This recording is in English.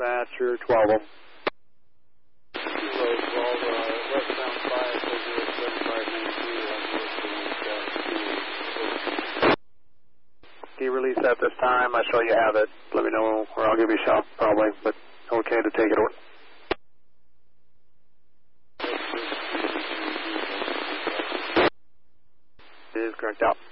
dispatcher, 12 of them. Westbound 5, De-release at this time. I show you have it. Let me know, or I'll give you a shout, probably, but okay to take it over. It is correct out.